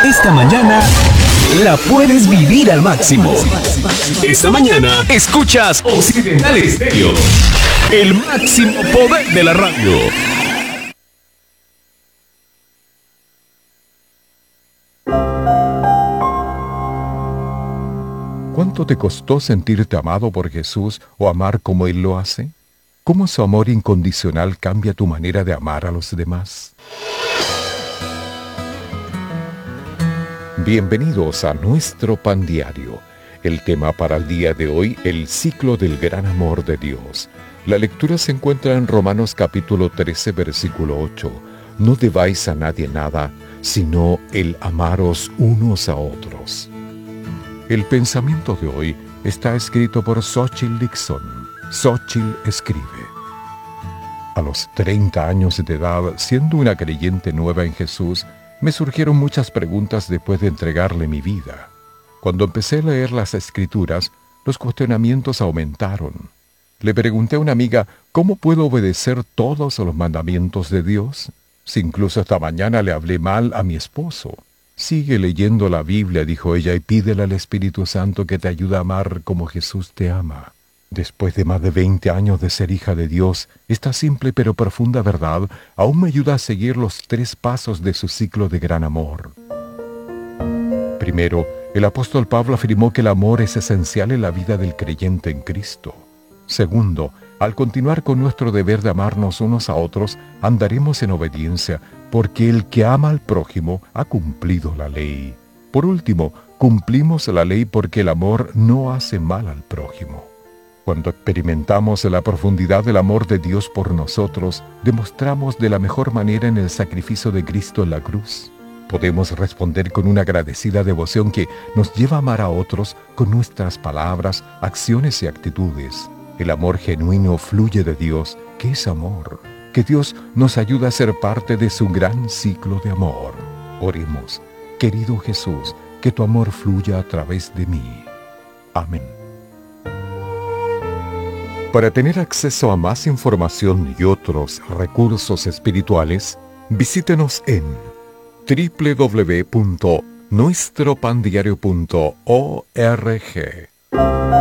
Esta mañana la puedes vivir al máximo. Esta mañana escuchas Occidental Estéreo, el máximo poder de la radio. ¿Cuánto te costó sentirte amado por Jesús o amar como Él lo hace? ¿Cómo su amor incondicional cambia tu manera de amar a los demás? Bienvenidos a nuestro pan diario. El tema para el día de hoy, el ciclo del gran amor de Dios. La lectura se encuentra en Romanos capítulo 13, versículo 8. No debáis a nadie nada, sino el amaros unos a otros. El pensamiento de hoy está escrito por Xochitl Dixon. Xochitl escribe: a los 30 años de edad, siendo una creyente nueva en Jesús, me surgieron muchas preguntas después de entregarle mi vida. Cuando empecé a leer las Escrituras, los cuestionamientos aumentaron. Le pregunté a una amiga, ¿cómo puedo obedecer todos los mandamientos de Dios? Si incluso esta mañana le hablé mal a mi esposo. Sigue leyendo la Biblia, dijo ella, y pídele al Espíritu Santo que te ayude a amar como Jesús te ama. Después de más de 20 años de ser hija de Dios, esta simple pero profunda verdad aún me ayuda a seguir los 3 pasos de su ciclo de gran amor. Primero, el apóstol Pablo afirmó que el amor es esencial en la vida del creyente en Cristo. Segundo, al continuar con nuestro deber de amarnos unos a otros, andaremos en obediencia, porque el que ama al prójimo ha cumplido la ley. Por último, cumplimos la ley porque el amor no hace mal al prójimo. Cuando experimentamos la profundidad del amor de Dios por nosotros, demostramos de la mejor manera en el sacrificio de Cristo en la cruz. Podemos responder con una agradecida devoción que nos lleva a amar a otros con nuestras palabras, acciones y actitudes. El amor genuino fluye de Dios, que es amor. Que Dios nos ayude a ser parte de su gran ciclo de amor. Oremos. Querido Jesús, que tu amor fluya a través de mí. Amén. Para tener acceso a más información y otros recursos espirituales, visítenos en www.nuestropandiario.org.